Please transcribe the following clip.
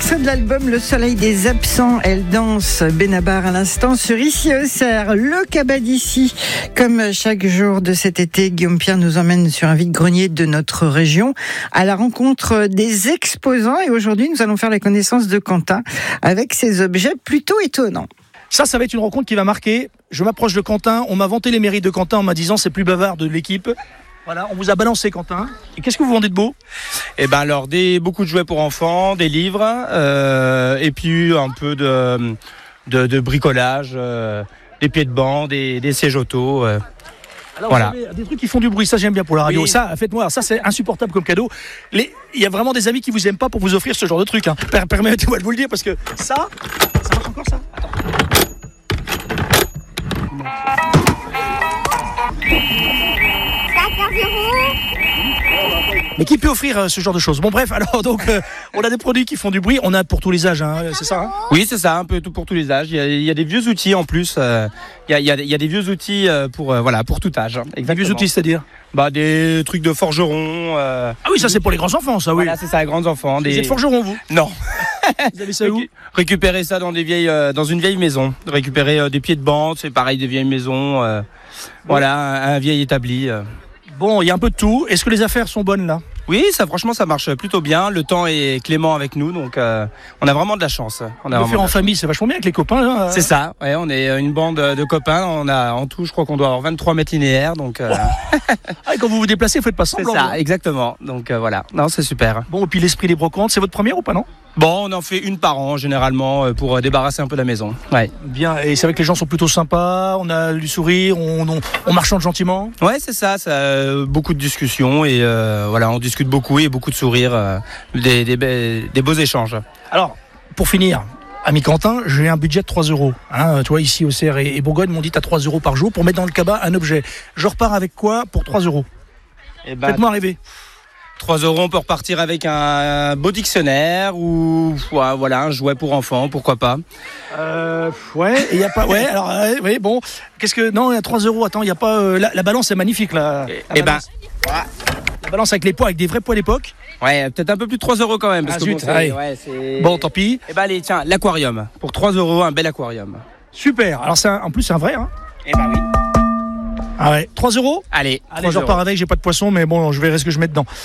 morceau de l'album Le Soleil des Absents, elle danse Benabar à l'instant sur Ici Auxerre, le cabas d'ici. Comme chaque jour de cet été, Guillaume Pierre nous emmène sur un vide-grenier de notre région à la rencontre des exposants. Et aujourd'hui, nous allons faire la connaissance de Quentin avec ses objets plutôt étonnants. Ça va être une rencontre qui va marquer. Je m'approche de Quentin. On m'a vanté les mérites de Quentin en m'a disant c'est plus bavard de l'équipe. Voilà, on vous a balancé Quentin. Et qu'est-ce que vous vendez de beau ? Eh ben alors beaucoup de jouets pour enfants, des livres, et puis un peu de bricolage, des pieds de banc, des sièges auto. Alors voilà. Vous avez des trucs qui font du bruit, ça j'aime bien pour la radio. Oui. Ça, faites-moi, ça c'est insupportable comme cadeau. Il y a vraiment des amis qui vous aiment pas pour vous offrir ce genre de truc. Hein. Permettez-moi de vous le dire parce que ça marche encore ça. Attends. Mais qui peut offrir ce genre de choses ? Bon bref, alors donc on a des produits qui font du bruit, on a pour tous les âges, hein, c'est ça hein ? Oui, c'est ça, un peu tout pour tous les âges. Il y a des vieux outils en plus. Il y a des vieux outils pour tout âge. Des vieux outils, c'est-à-dire ? Des trucs de forgeron. Ah oui, ça c'est pour les grands enfants, ça oui. Voilà, c'est ça, les grands enfants. Vous êtes forgeron, vous ? Non. Vous avez ça où ? Récupérer ça dans une vieille maison. Récupérer des pieds de banc, c'est pareil, des vieilles maisons. Voilà, un vieil établi. Bon, il y a un peu de tout. Est-ce que les affaires sont bonnes là ? Oui, franchement, ça marche plutôt bien. Le temps est clément avec nous, donc on a vraiment de la chance. On a faire en famille, c'est vachement bien avec les copains. Là. C'est ça, ouais, on est une bande de copains. On a en tout, je crois qu'on doit avoir 23 mètres linéaires. Donc, et quand vous vous déplacez, vous faites pas semblant. C'est ça, exactement. Donc voilà, non, c'est super. Bon, et puis l'esprit des brocantes, c'est votre première ou pas, non ? Bon, on en fait une par an généralement pour débarrasser un peu la maison. Ouais. Bien, et c'est vrai que les gens sont plutôt sympas, on a du sourire, on marchande gentiment. Ouais, c'est ça, beaucoup de discussions et voilà, on discute beaucoup et beaucoup de sourires, des beaux échanges. Alors, pour finir, ami Quentin, j'ai un budget de 3 €. Hein, tu vois, ici Auxerre et Bourgogne m'ont dit t'as 3 € par jour pour mettre dans le cabas un objet. Je repars avec quoi pour 3 €? Faites-moi rêver. 3 €, on peut repartir avec un beau dictionnaire ou voilà, un jouet pour enfants, pourquoi pas. Ouais, et il y a pas. Ouais, alors, ouais, bon. Qu'est-ce que. Non, il y a 3 €. Attends, il n'y a pas. La balance est magnifique, là. La balance avec les poids, avec des vrais poids d'époque. Ouais, peut-être un peu plus de 3 € quand même. Parce que c'est... Bon, tant pis. Eh ben, allez, tiens, l'aquarium. Pour 3 €, un bel aquarium. Super. Alors, en plus, c'est un vrai, hein. Eh ben oui. Ah ouais, 3 €. Allez, je repars avec, j'ai pas de poisson, mais bon, je verrai ce que je mets dedans.